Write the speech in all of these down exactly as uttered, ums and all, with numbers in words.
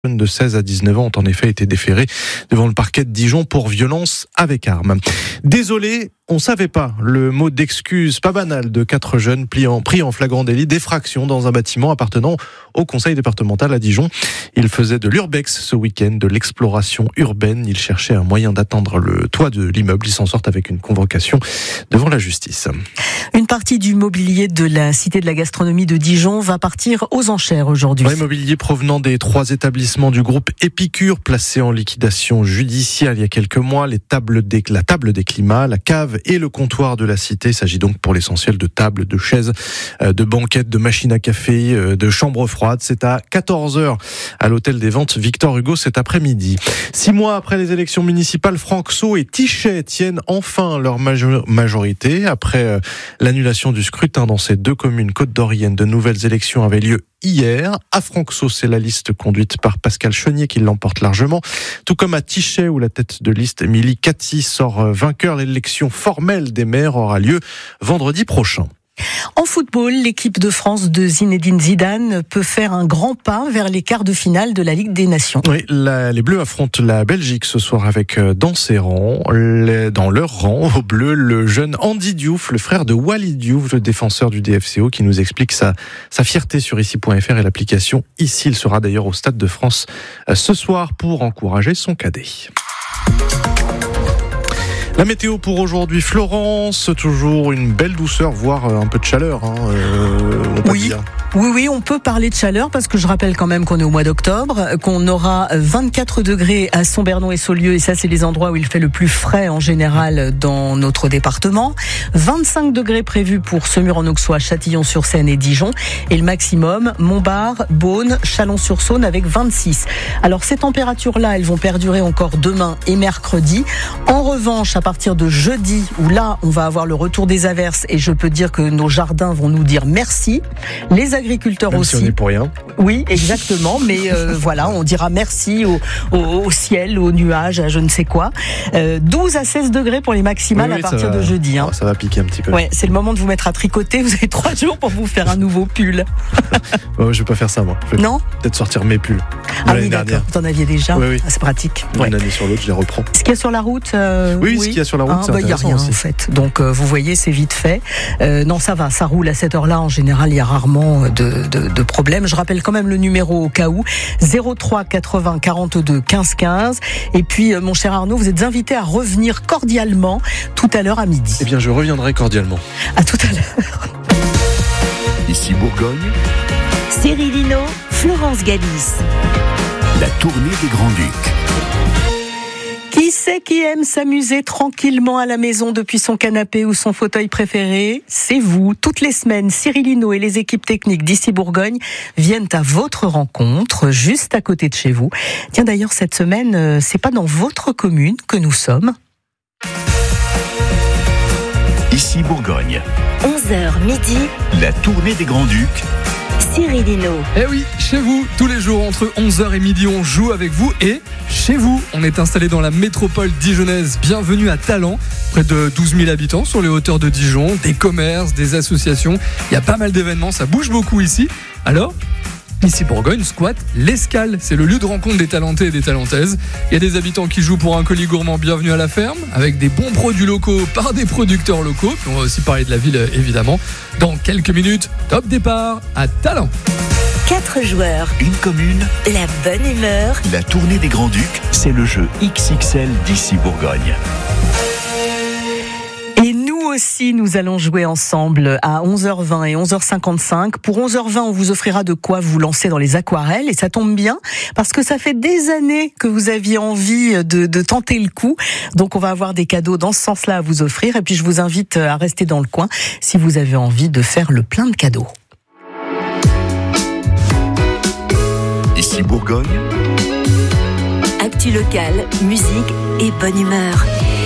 jeunes de seize à dix-neuf ans ont en effet été déférés devant le parquet de Dijon pour violence avec arme. Désolé, on savait pas. Le mot d'excuse pas banal de quatre jeunes pris en, pris en flagrant délit d'effraction dans un bâtiment appartenant au conseil départemental à Dijon. Ils faisaient de l'urbex ce week-end, de l'exploration urbaine. Ils cherchaient un moyen d'atteindre le toit de l'immeuble. Ils s'en sortent avec une convocation devant la justice. Une partie du mobilier de la Cité de la Gastronomie de Dijon va partir aux enchères aujourd'hui. Ouais, mobilier provenant des trois établissements du groupe Épicure, placé en liquidation judiciaire il y a quelques mois. Les tables des, la table des climats, la cave et le comptoir de la Cité. Il s'agit donc pour l'essentiel de tables, de chaises, de banquettes, de machines à café, de chambres froides. C'est à quatorze heures à l'hôtel des ventes Victor Hugo cet après-midi. Six mois après les élections municipales, Franxo et Tichet tiennent enfin leur majorité. Après l'annulation du scrutin dans ces deux communes côte-d'Orienne, de nouvelles élections avaient lieu hier. À Franxo, c'est la liste conduite par Pascal Chenier qui l'emporte largement. Tout comme à Tichet, où la tête de liste Émilie Cathy sort vainqueur. L'élection formelle des maires aura lieu vendredi prochain. En football, l'équipe de France de Zinedine Zidane peut faire un grand pas vers les quarts de finale de la Ligue des Nations. Oui, la, les Bleus affrontent la Belgique ce soir avec dans ses rangs, les, dans leur rang, au bleu, le jeune Andy Diouf, le frère de Wally Diouf, le défenseur du D F C O, qui nous explique sa, sa fierté sur ici point f r et l'application Ici. Il sera d'ailleurs au Stade de France ce soir pour encourager son cadet. La météo pour aujourd'hui, Florence, toujours une belle douceur, voire un peu de chaleur. Hein, euh, on peut oui. dire. Oui, oui, on peut parler de chaleur parce que je rappelle quand même qu'on est au mois d'octobre, qu'on aura vingt-quatre degrés à Sombernon et Saulieu, et ça c'est les endroits où il fait le plus frais en général dans notre département. vingt-cinq degrés prévus pour Semur-en-Auxois, Châtillon-sur-Seine et Dijon, et le maximum, Montbard, Beaune, Chalon-sur-Saône avec vingt-six. Alors ces températures-là, elles vont perdurer encore demain et mercredi. En revanche, à partir de jeudi, où là on va avoir le retour des averses, et je peux dire que nos jardins vont nous dire merci. Les agriculteurs Même aussi. Si on est pour rien. Oui, exactement. Mais euh, voilà, on dira merci au, au, au ciel, aux nuages, à je ne sais quoi. Euh, douze à seize degrés pour les maximales oui, oui, à partir va, de jeudi. Hein. Oh, ça va piquer un petit peu. Ouais, c'est le moment de vous mettre à tricoter. Vous avez trois jours pour vous faire un nouveau pull. oh, je vais pas faire ça moi. Je vais non. Peut-être sortir mes pulls. Ah oui, d'accord. Vous en aviez déjà. Oui, oui. Ah, c'est pratique. Ouais. Une année sur l'autre, je les reprends. Ce qu'il y a sur la route. Euh, oui, oui, ce qu'il y a sur la route, ah, c'est bah, intéressant. Il y a rien aussi. en fait. Donc euh, vous voyez, c'est vite fait. Euh, non, ça va, ça roule à cette heure-là. En général, il y a rarement de, de, de problème. Je rappelle quand même le numéro au cas où, zéro trois quatre-vingts quarante-deux quinze quinze. Et puis, mon cher Arnaud, vous êtes invité à revenir cordialement tout à l'heure à midi. Eh bien, je reviendrai cordialement. À tout à l'heure. Ici Bourgogne. Cyril Hinault, Florence Galis. La tournée des Grands-Ducs. Qui c'est qui aime s'amuser tranquillement à la maison depuis son canapé ou son fauteuil préféré? C'est vous. Toutes les semaines, Cyril Hinault et les équipes techniques d'Ici Bourgogne viennent à votre rencontre, juste à côté de chez vous. Tiens, d'ailleurs, cette semaine, c'est pas dans votre commune que nous sommes. Ici Bourgogne. onze heures midi. La tournée des Grands-Ducs. Cyril Hinault. Eh oui, chez vous, tous les jours entre onze heures et midi, on joue avec vous. Et chez vous, on est installé dans la métropole dijonnaise. Bienvenue à Talent, près de douze mille habitants sur les hauteurs de Dijon. Des commerces, des associations. Il y a pas mal d'événements, ça bouge beaucoup ici. Alors, ici Bourgogne squatte l'Escale. C'est le lieu de rencontre des talentés et des talentaises. Il y a des habitants qui jouent pour un colis gourmand Bienvenue à la ferme, avec des bons produits locaux par des producteurs locaux. Puis on va aussi parler de la ville, évidemment. Dans quelques minutes, top départ à Talent. Quatre joueurs. Une commune. La bonne humeur. La tournée des Grands-Ducs, c'est le jeu X X L d'Ici Bourgogne. Aussi, nous allons jouer ensemble à onze heures vingt et onze heures cinquante-cinq. Pour onze heures vingt, on vous offrira de quoi vous lancer dans les aquarelles, et ça tombe bien parce que ça fait des années que vous aviez envie de, de tenter le coup. Donc on va avoir des cadeaux dans ce sens-là à vous offrir, et puis je vous invite à rester dans le coin si vous avez envie de faire le plein de cadeaux. Ici Bourgogne. Actu local, musique et bonne humeur.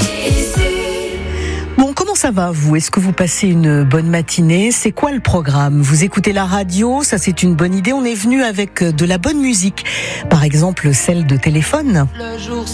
Bon, comment ça va, vous? Est-ce que vous passez une bonne matinée? C'est quoi le programme? Vous écoutez la radio? Ça, c'est une bonne idée. On est venu avec de la bonne musique. Par exemple, celle de Téléphone. Le jour